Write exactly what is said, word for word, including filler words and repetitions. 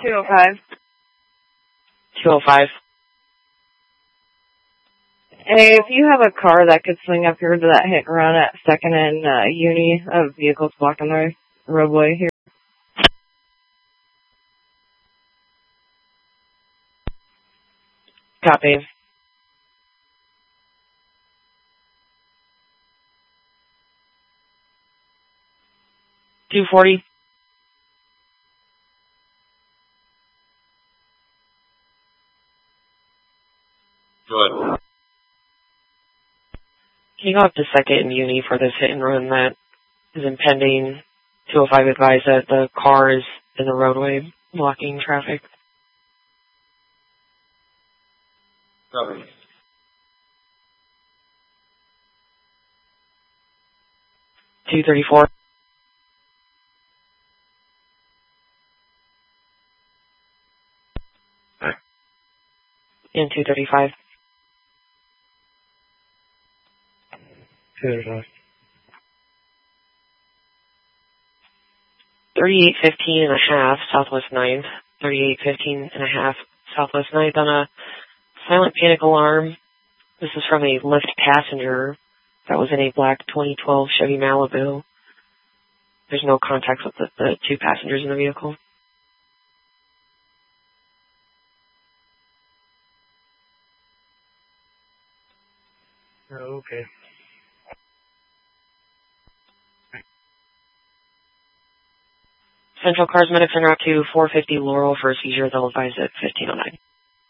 two oh five. two oh five. Hey, if you have a car that could swing up here to that hit and run at second and uh, Uni of vehicles blocking the roadway here. Copy. two forty. Good. Can you go up to second and Uni for this hit and run that is impending? two oh five advised that the car is in the roadway blocking traffic. Copy. two thirty-four. And two thirty-five. two thirty-five. thirty-eight fifteen and a half, Southwest ninth. thirty-eight fifteen and a half, Southwest ninth on a silent panic alarm. This is from a Lyft passenger that was in a black twenty twelve Chevy Malibu. There's no contact with the, the two passengers in the vehicle. Okay. Central Cars Medics en route to four fifty Laurel for a seizure. They'll advise at fifteen oh nine.